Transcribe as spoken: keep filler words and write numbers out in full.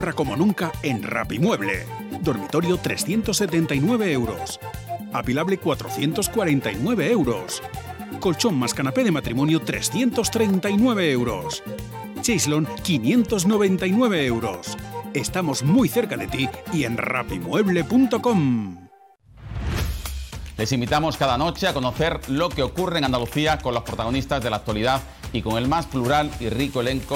como nunca en Rapimueble. Dormitorio trescientos setenta y nueve euros. Apilable cuatrocientos cuarenta y nueve euros. Colchón más canapé de matrimonio trescientos treinta y nueve euros. Chaislon quinientos noventa y nueve euros. Estamos muy cerca de ti y en rapimueble punto com. Les invitamos cada noche a conocer lo que ocurre en Andalucía con los protagonistas de la actualidad y con el más plural y rico elenco